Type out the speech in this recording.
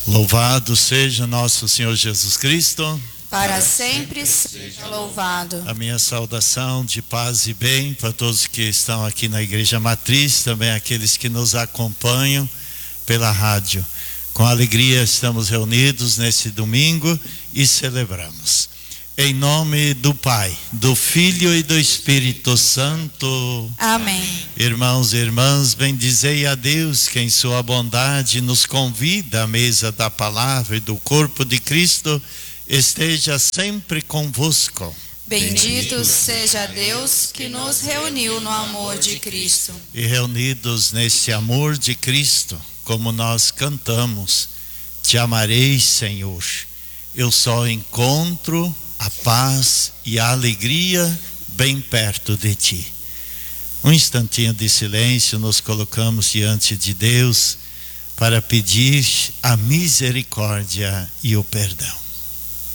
Louvado seja nosso Senhor Jesus Cristo. Para sempre seja louvado. A minha saudação de paz e bem para todos que estão aqui na Igreja Matriz, também aqueles que nos acompanham pela rádio. Com alegria estamos reunidos nesse domingo e celebramos. Em nome do Pai, do Filho e do Espírito Santo. Amém. Irmãos e irmãs, bendizei a Deus que em sua bondade nos convida à mesa da palavra e do corpo de Cristo, esteja sempre convosco. Bendito seja Deus que nos reuniu no amor de Cristo. E reunidos neste amor de Cristo, como nós cantamos, te amarei, Senhor. Eu só encontro a paz e a alegria bem perto de ti. Um instantinho de silêncio, nos colocamos diante de Deus para pedir a misericórdia e o perdão.